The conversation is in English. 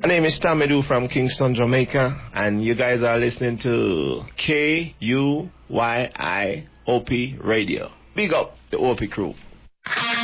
My name is Tamedu from Kingston, Jamaica, and you guys are listening to KUYIOP Radio. Big up the OP crew.